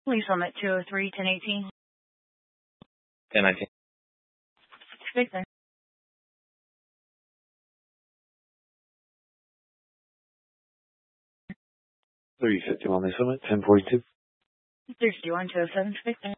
Police Summit 203 1018. 1019. Victor. 351 Summit 1042. 351 207 Victor.